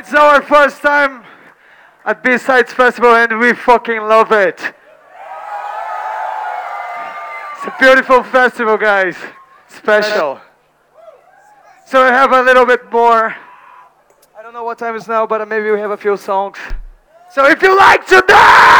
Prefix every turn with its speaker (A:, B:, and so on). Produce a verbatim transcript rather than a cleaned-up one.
A: It's our first time at B-Sides Festival and we fucking love it. It's a beautiful festival, guys. Special. So we have a little bit more. I don't know what time it is now, but maybe we have a few songs. So if you like to dance!